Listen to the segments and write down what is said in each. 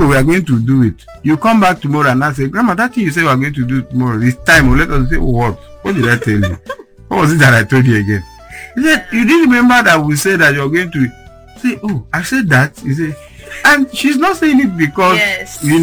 tomorrow we are going to do it. You come back tomorrow and I say, Grandma, that thing you said we are going to do tomorrow, this time, let us say, what? What did I tell you? What was it that I told you again? He said, you didn't remember that we said that you're going to say, oh, I said that. He said, and she's not saying it because, she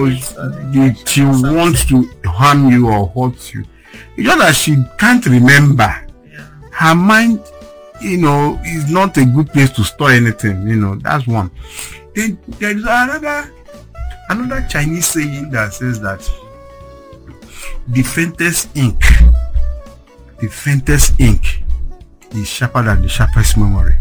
wants to harm you or hurt you. It's just that she can't remember. Her mind, is not a good place to store anything. That's one. Then there is another Chinese saying that says that the faintest ink is sharper than the sharpest memory.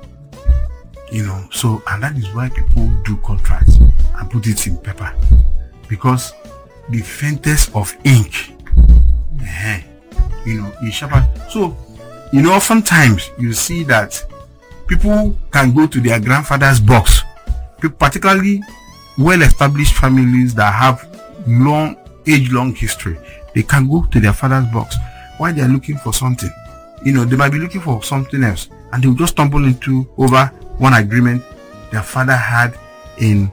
So, and that is why people do contracts and put it in paper, because the faintest of ink, is sharper. So, oftentimes you see that people can go to their grandfather's box, particularly well-established families that have age-long history. They can go to their father's box while they are looking for something. They might be looking for something else, and they will just stumble over one agreement their father had in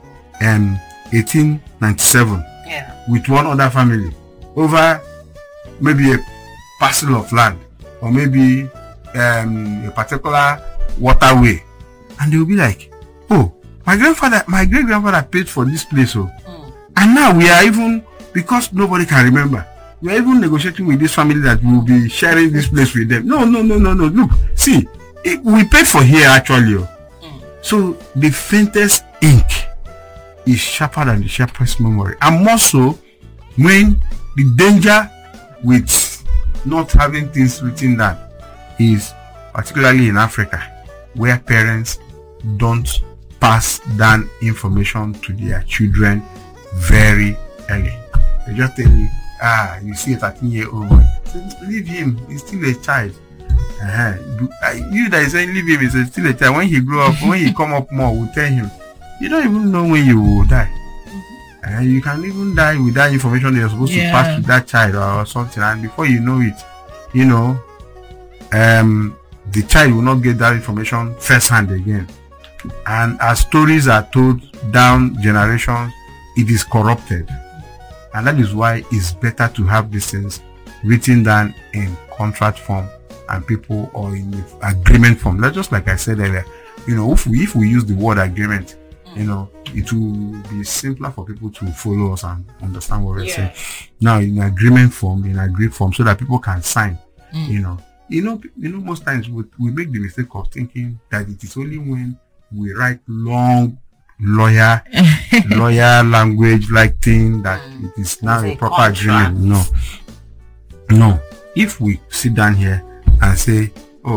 1897 with one other family over maybe a parcel of land or maybe a particular waterway, and they will be like, oh, my great grandfather paid for this place, and now we are even, because nobody can remember, we are even negotiating with this family that we will be sharing this place with them. No, look, see, we paid for here actually. So the faintest ink is sharper than the sharpest memory, and more so when the danger with not having things written down is particularly in Africa, where parents don't pass down information to their children very early. They just tell you, you see a 13-year-old boy, leave him, he's still a child. You that is saying leave him, is still a child. When he grow up, when he come up more, we'll tell him, you don't even know when you will die. You can even die with that information you're supposed to pass to that child or something, and before you know it, the child will not get that information firsthand again. And as stories are told down generations, it is corrupted. And that is why it's better to have these things written down in contract form and people, or in agreement form. That's just like I said earlier, if we use the word agreement, it will be simpler for people to follow us and understand what we're saying. Now in agreement form, in agreed form, so that people can sign. Most times we make the mistake of thinking that it is only when we write long lawyer language like thing that it is now a proper agreement. No. If we sit down here and say,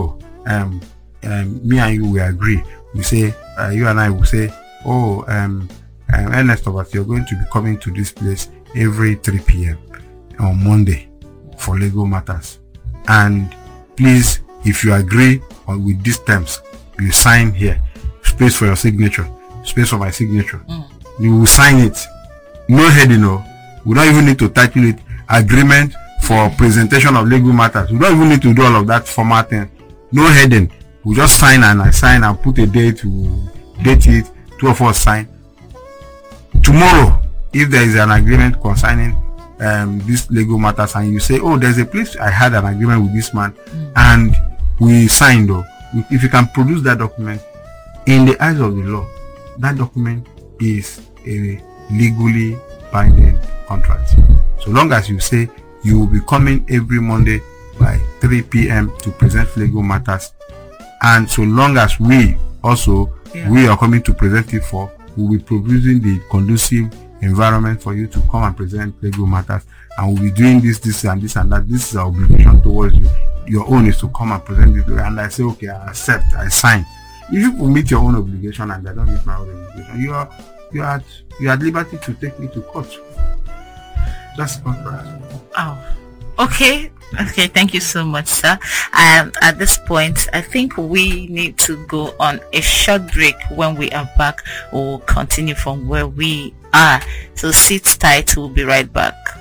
me and you will agree, we say, you and I will say, Ernest, you're going to be coming to this place every 3 p.m. on Monday for legal matters, and please, if you agree with these terms, you sign here, space for your signature, space for my signature. You will sign it, no heading. We don't even need to title it agreement for presentation of legal matters. We don't even need to do all of that formatting. No heading. We just sign, and I sign and put a date, we date it, 2 of us sign. Tomorrow, if there is an agreement concerning these legal matters, and you say, there's a place I had an agreement with this man, and we signed, if you can produce that document, in the eyes of the law, that document is a legally binding contract. So long as you say you will be coming every Monday by 3 p.m. to present legal matters, and so long as we are coming to present it for, we'll be producing the conducive environment for you to come and present legal matters, and we'll be doing this and this and that. This is our obligation towards you. Your own is to come and present it, and I say, okay, I accept, I sign. If you meet your own obligation and I don't meet my own obligation, you are at liberty to take me to court. That's the contract. Okay, thank you so much, sir. At this point, I think we need to go on a short break. When we are back, we'll continue from where we are. So sit tight, we'll be right back.